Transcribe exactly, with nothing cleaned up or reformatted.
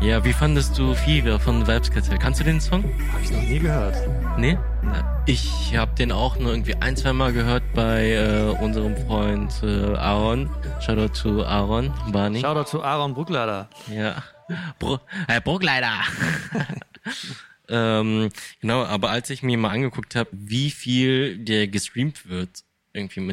Ja, wie fandest du Fever von Vibes Kartel? Kannst du den Song? Habe ich noch nie gehört. Nee? Ich habe den auch nur irgendwie ein, zwei Mal gehört bei äh, unserem Freund äh, Aaron. Shoutout to Aaron Barney. Shoutout zu Aaron Bruckleider. Ja. Bro äh, Bruckleider. ähm, genau, aber als ich mir mal angeguckt habe, wie viel der gestreamt wird, irgendwie mit